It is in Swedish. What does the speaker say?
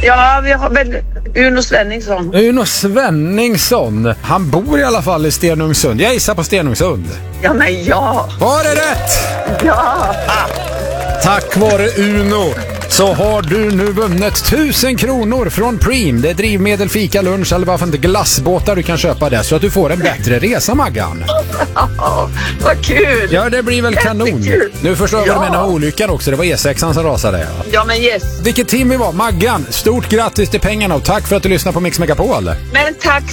Ja, vi har väl Uno Svenningsson. Uno Svenningsson. Han bor i alla fall i Stenungsund. Jag gissar på Stenungsund. Ja, men ja. Var det rätt? Ja. Tack vare Uno så har du nu vunnit 1000 kronor från Preem. Det är drivmedel, fika, lunch eller varför inte glassbåtar du kan köpa det så att du får en bättre resa, Maggan. Vad kul. Ja, det blir väl kanon. Jättekul. Nu förstår jag med olyckan också. Det var E6an som rasade. Ja, men yes. Vilket team vi var. Maggan, stort grattis till pengarna och tack för att du lyssnade på Mix Megapol. Men tack